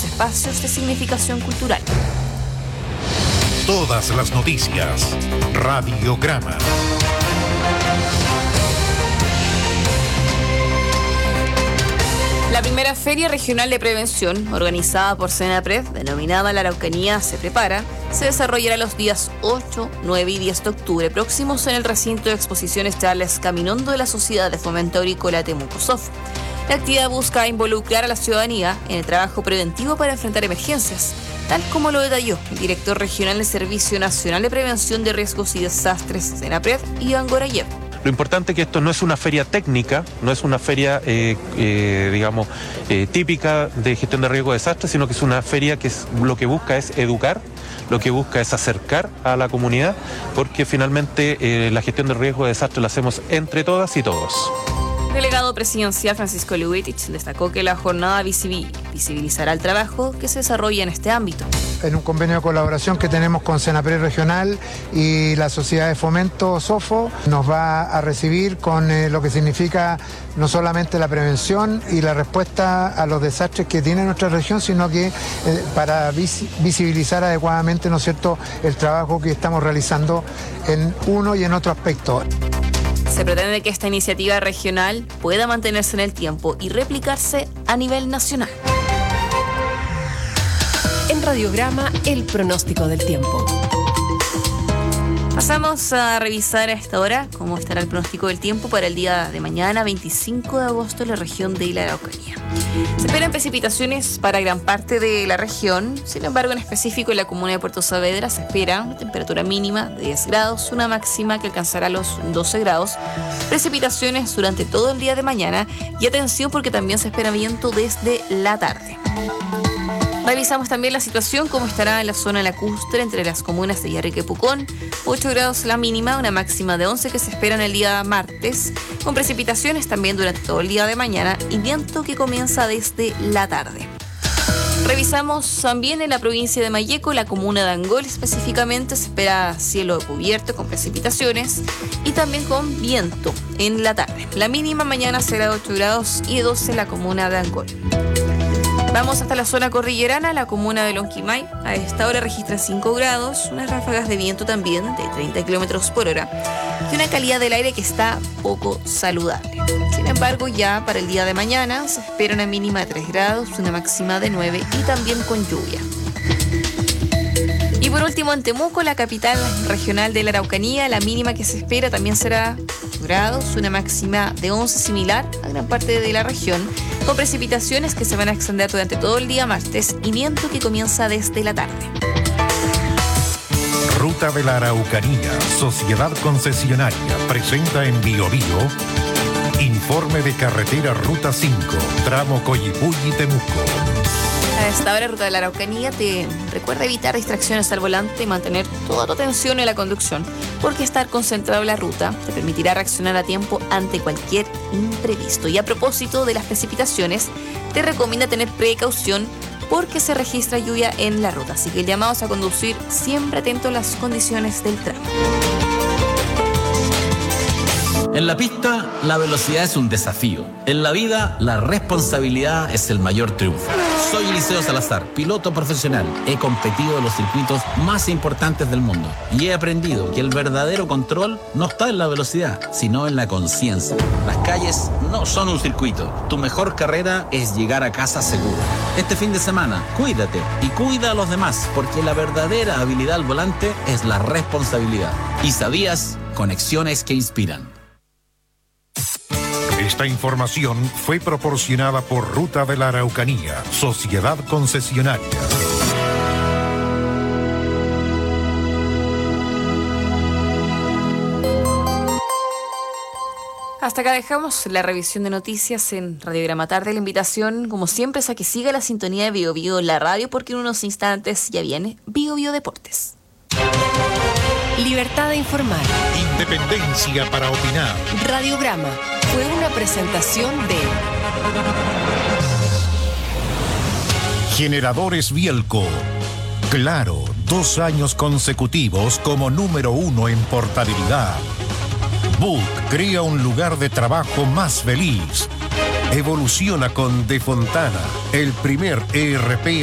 los espacios de significación cultural. Todas las noticias. Radiograma. La primera Feria Regional de Prevención, organizada por Senapred, denominada La Araucanía se prepara, se desarrollará los días 8, 9 y 10 de octubre próximos en el recinto de exposiciones Charles Caminondo de la Sociedad de Fomento Agrícola Temuco SOF. La actividad busca involucrar a la ciudadanía en el trabajo preventivo para enfrentar emergencias, tal como lo detalló el director regional del Servicio Nacional de Prevención de Riesgos y Desastres, Senapred, Iván Gorayev. Lo importante es que esto no es una feria técnica, no es una feria, típica de gestión de riesgo de desastres, sino que es una feria que lo que busca es educar, lo que busca es acercar a la comunidad, porque finalmente la gestión de riesgo de desastres la hacemos entre todas y todos. El delegado presidencial Francisco Lewitich destacó que la jornada visibilizará el trabajo que se desarrolla en este ámbito. En un convenio de colaboración que tenemos con Senapred Regional y la Sociedad de Fomento SOFO, nos va a recibir con lo que significa no solamente la prevención y la respuesta a los desastres que tiene nuestra región, sino que para visibilizar adecuadamente, ¿no es cierto?, el trabajo que estamos realizando en uno y en otro aspecto. Se pretende que esta iniciativa regional pueda mantenerse en el tiempo y replicarse a nivel nacional. En Radiograma, el pronóstico del tiempo. Pasamos a revisar a esta hora cómo estará el pronóstico del tiempo para el día de mañana, 25 de agosto, en la región de la Araucanía. Se esperan precipitaciones para gran parte de la región. Sin embargo, en específico en la comuna de Puerto Saavedra se espera una temperatura mínima de 10 grados, una máxima que alcanzará los 12 grados. Precipitaciones durante todo el día de mañana y atención porque también se espera viento desde la tarde. Revisamos también la situación, cómo estará en la zona lacustre entre las comunas de Yarrica y Pucón. 8 grados la mínima, una máxima de 11 que se espera en el día martes, con precipitaciones también durante todo el día de mañana y viento que comienza desde la tarde. Revisamos también en la provincia de Malleco, la comuna de Angol específicamente, se espera cielo cubierto con precipitaciones y también con viento en la tarde. La mínima mañana será de 8 grados y de 12 la comuna de Angol. Vamos hasta la zona cordillerana, la comuna de Lonquimay. A esta hora registra 5 grados, unas ráfagas de viento también de 30 kilómetros por hora y una calidad del aire que está poco saludable. Sin embargo, ya para el día de mañana se espera una mínima de 3 grados, una máxima de 9 y también con lluvia. Y por último, en Temuco, la capital regional de la Araucanía, la mínima que se espera también será 8 grados, una máxima de 11 similar a gran parte de la región, con precipitaciones que se van a extender durante todo el día martes y viento que comienza desde la tarde. Ruta de la Araucanía, Sociedad Concesionaria, presenta en Bio informe de carretera Ruta 5, tramo Coyipulli-Temuco. A esta hora, Ruta de la Araucanía te recuerda evitar distracciones al volante y mantener toda tu atención en la conducción, porque estar concentrado en la ruta te permitirá reaccionar a tiempo ante cualquier imprevisto. Y a propósito de las precipitaciones, te recomienda tener precaución porque se registra lluvia en la ruta, así que el llamado es a conducir siempre atento a las condiciones del tramo. En la pista, la velocidad es un desafío. En la vida, la responsabilidad es el mayor triunfo. Soy Eliseo Salazar, piloto profesional. He competido en los circuitos más importantes del mundo y he aprendido que el verdadero control no está en la velocidad, sino en la conciencia. Las calles no son un circuito. Tu mejor carrera es llegar a casa seguro. Este fin de semana, cuídate y cuida a los demás, porque la verdadera habilidad al volante es la responsabilidad. ¿Y sabías? Conexiones que inspiran. Esta información fue proporcionada por Ruta de la Araucanía, Sociedad Concesionaria. Hasta acá dejamos la revisión de noticias en Radiograma Tarde. La invitación, como siempre, es a que siga la sintonía de Bio Bio en la radio, porque en unos instantes ya viene Bio Bio Deportes. Libertad de informar. Independencia para opinar. Radiograma fue una presentación de Generadores Bielco. Claro, 2 años consecutivos como número 1 en portabilidad. Book crea un lugar de trabajo más feliz. Evoluciona con De Fontana, el primer ERP